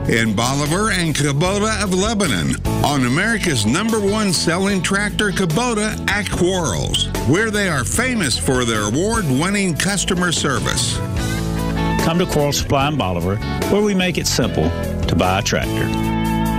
in Bolivar and Kubota of Lebanon on America's #1 selling tractor, Kubota at Quarles, where they are famous for their award-winning customer service. Come to Quarles Supply in Bolivar, where we make it simple to buy a tractor.